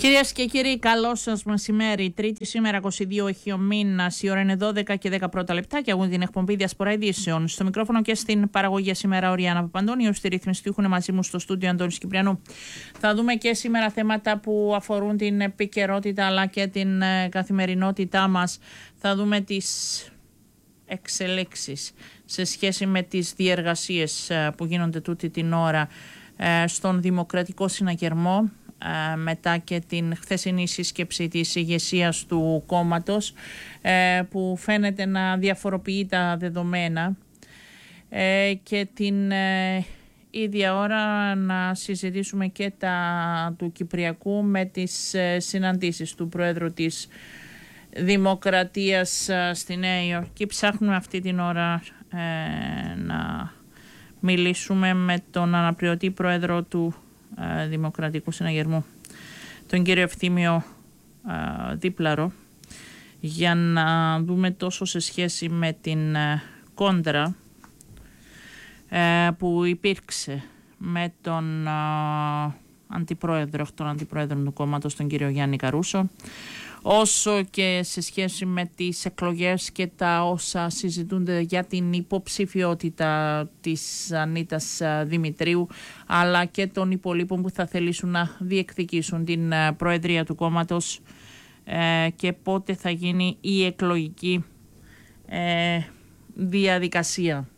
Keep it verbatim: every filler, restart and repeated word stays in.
Κυρίες και κύριοι, καλό σας μεσημέρι. Τρίτη σήμερα, είκοσι δύο έχει ο μήνας. Η ώρα είναι δώδεκα και δέκα πρώτα λεπτά και αγούν την εκπομπή Διασπορά Ειδήσεων. Στο μικρόφωνο και στην παραγωγή σήμερα ο Ριάννα Παπαντώνιο. Στη ρύθμιση του έχουν μαζί μου στο στούντιο Αντώνης Κυπριανού. Θα δούμε και σήμερα θέματα που αφορούν την επικαιρότητα αλλά και την καθημερινότητά μας. Θα δούμε τις εξελίξεις σε σχέση με τις διεργασίες που γίνονται τούτη την ώρα στον Δημοκρατικό Συναγερμό, μετά και την χθεσινή σύσκεψη της ηγεσίας του κόμματος, που φαίνεται να διαφοροποιεί τα δεδομένα, και την ίδια ώρα να συζητήσουμε και τα του Κυπριακού με τις συναντήσεις του Προέδρου της Δημοκρατίας στη Νέα Υόρκη. Ψάχνουμε αυτή την ώρα να μιλήσουμε με τον αναπληρωτή Πρόεδρο του Δημοκρατικού Συναγερμού, τον κύριο Ευθύμιο Δίπλαρο, για να δούμε τόσο σε σχέση με την κόντρα που υπήρξε με τον αντιπρόεδρο, τον αντιπρόεδρο του κόμματος, τον κύριο Γιάννη Καρούσο, όσο και σε σχέση με τις εκλογές και τα όσα συζητούνται για την υποψηφιότητα της Ανίτας Δημητρίου, αλλά και των υπολείπων που θα θελήσουν να διεκδικήσουν την προεδρία του κόμματος, και πότε θα γίνει η εκλογική διαδικασία.